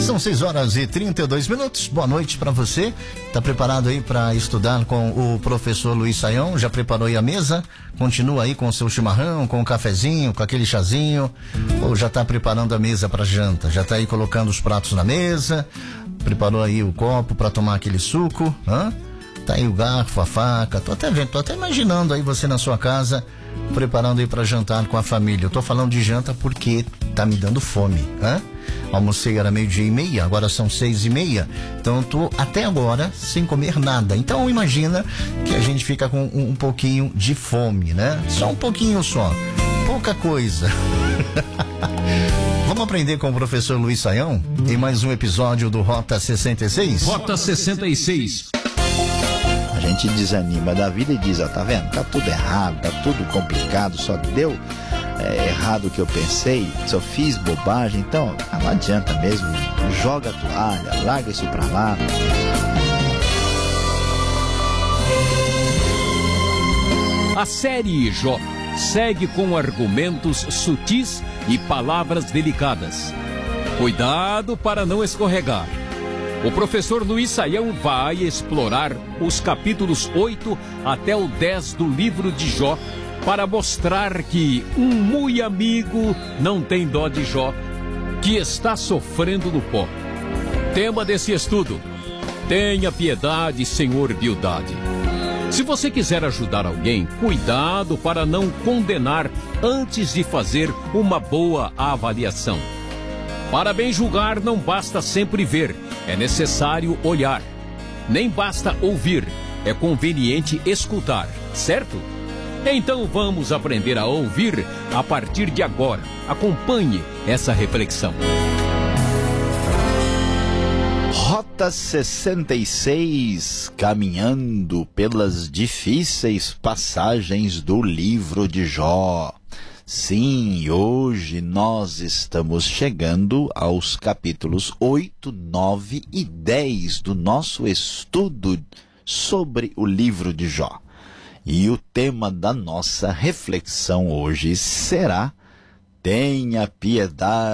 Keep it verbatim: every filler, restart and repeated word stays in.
São seis horas e trinta e dois minutos. Boa noite para você. Tá preparado aí para estudar com o professor Luiz Saião? Já preparou aí a mesa? Continua aí com o seu chimarrão, com o cafezinho, com aquele chazinho? Ou já tá preparando a mesa para janta? Já tá aí colocando os pratos na mesa? Preparou aí o copo para tomar aquele suco? Hã? Tá aí o garfo, a faca. Tô até vendo, tô até imaginando aí você na sua casa preparando aí para jantar com a família. Eu tô falando de janta porque tá me dando fome, hã? Almocei era meio-dia e meia, agora são seis e meia. Então eu tô até agora sem comer nada. Então imagina que a gente fica com um, um pouquinho de fome, né? Só um pouquinho só. Pouca coisa. Vamos aprender com o professor Luiz Saião em mais um episódio do Rota sessenta e seis? Rota sessenta e seis. A gente desanima da vida e diz, ó, tá vendo? Tá tudo errado, tá tudo complicado, só deu é, errado o que eu pensei, só fiz bobagem, então não adianta mesmo, joga a toalha, larga isso pra lá. A série Jó segue com argumentos sutis e palavras delicadas. Cuidado para não escorregar. O professor Luiz Saião vai explorar os capítulos oito até o dez do livro de Jó para mostrar que um muito amigo não tem dó de Jó, que está sofrendo no pó. Tema desse estudo: tenha piedade, Senhor Bildade. Se você quiser ajudar alguém, cuidado para não condenar antes de fazer uma boa avaliação. Para bem julgar, não basta sempre ver, é necessário olhar. Nem basta ouvir, é conveniente escutar, certo? Então vamos aprender a ouvir a partir de agora. Acompanhe essa reflexão. Rota sessenta e seis, caminhando pelas difíceis passagens do livro de Jó. Sim, hoje nós estamos chegando aos capítulos oito, nove e dez do nosso estudo sobre o livro de Jó. E o tema da nossa reflexão hoje será: tenha piedade,